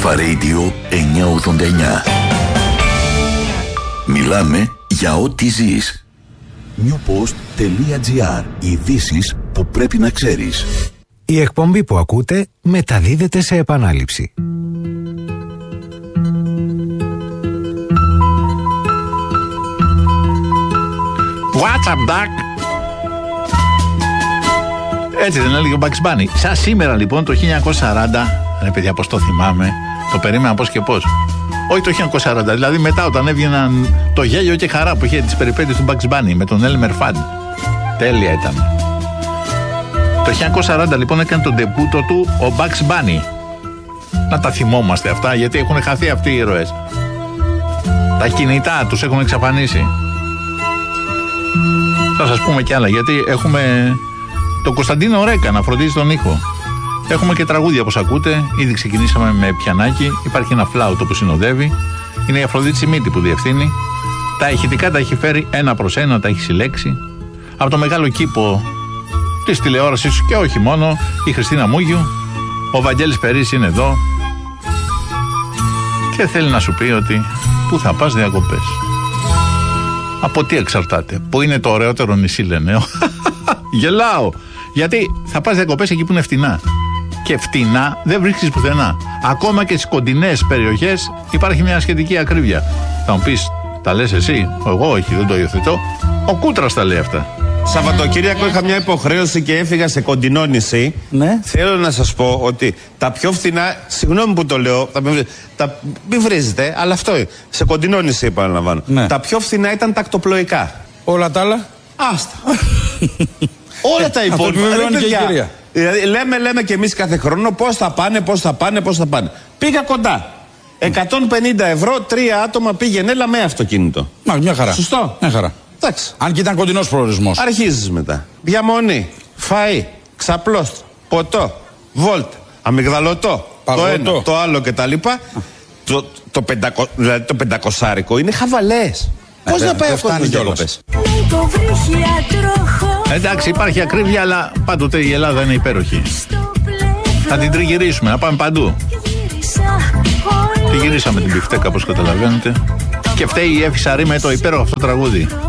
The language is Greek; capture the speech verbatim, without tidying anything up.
Αλφα Radio εννιακόσια ογδόντα εννιά. Μιλάμε για ό,τι ζεις. newpost.gr. Ειδήσεις που πρέπει να ξέρεις. Η εκπομπή που ακούτε μεταδίδεται σε επανάληψη. What's up, Doc? Έτσι δεν έλεγε ο Bugs Bunny. Σαν σήμερα λοιπόν το χίλια εννιακόσια σαράντα, ρε παιδιά, πώς το θυμάμαι, το περίμενα πώς και πώς. Όχι το χίλια εννιακόσια σαράντα, δηλαδή μετά όταν έβγαιναν το γέλιο και χαρά που είχε τις περιπέτειες του Bugs Bunny με τον Elmer Fudd. Τέλεια ήταν. Το χίλια εννιακόσια σαράντα λοιπόν έκανε τον ντεμπούτο του ο Bugs Bunny. Να τα θυμόμαστε αυτά, γιατί έχουν χαθεί αυτοί οι ήρωες. Τα κινητά τους έχουν εξαφανίσει. Θα σας πούμε κι άλλα, γιατί έχουμε τον Κωνσταντίνο Ρέκα να φροντίζει τον ήχο. Έχουμε και τραγούδια όπως ακούτε. Ήδη ξεκινήσαμε με πιανάκι. Υπάρχει ένα φλάουτο που συνοδεύει. Είναι η Αφροδίτη Σιμίτη που διευθύνει. Τα ηχητικά τα έχει φέρει ένα προς ένα, τα έχει συλλέξει. Από το μεγάλο κήπο της τηλεόρασης και όχι μόνο, η Χριστίνα Μούγιου. Ο Βαγγέλης Περής είναι εδώ. Και θέλει να σου πει ότι πού θα πας διακοπές. Από τι εξαρτάται. Πού είναι το ωραιότερο νησί, λένε. Γελάω. Γιατί θα πας διακοπές εκεί που είναι φτηνά. Και φτηνά δεν βρίσκεις πουθενά. Ακόμα και στις κοντινές περιοχές υπάρχει μια σχετική ακρίβεια. Θα μου πεις, τα λες εσύ? Εγώ όχι, δεν το υιοθετώ. Ο Κούτρας τα λέει αυτά. Σαββατοκύριακο είχα μια υποχρέωση και έφυγα σε κοντινό νησί. Ναι. Θέλω να σας πω ότι τα πιο φθηνά, συγγνώμη που το λέω, τα, τα, μην βρίζετε, αλλά αυτό είναι. Σε κοντινό νησί, επαναλαμβάνω. Ναι. Τα πιο φθηνά ήταν τα ακτοπλοϊκά. Όλα τα άλλα. Άστα. Όλα τα υπόλοιπα. Δηλαδή, λέμε, λέμε και εμείς κάθε χρόνο πώς θα πάνε, πώς θα πάνε, πώς θα πάνε. Πήγα κοντά. εκατόν πενήντα ευρώ, τρία άτομα πήγαινε, έλα με αυτοκίνητο. Μα, μια χαρά. Σωστό. Μια χαρά. Εντάξει. Αν και ήταν κοντινός προορισμός. Αρχίζεις μετά. Διαμονή, φαΐ, ξαπλώστρο, ποτό, βόλτα, αμυγδαλωτό, το ένα, το άλλο κτλ. Το, το, πεντακο, δηλαδή το πεντακοσάρικο είναι χαβαλές. Ε, Πώς να πάει αυτό στις διακοπές. Εντάξει, υπάρχει ακρίβεια, αλλά πάντοτε η Ελλάδα είναι υπέροχη. Θα την τριγυρίσουμε, να πάμε παντού. Τη γυρίσαμε την πιφτέκα, όπως καταλαβαίνετε. Και φταίει η Εύη Σαρή με το υπέροχο αυτό τραγούδι.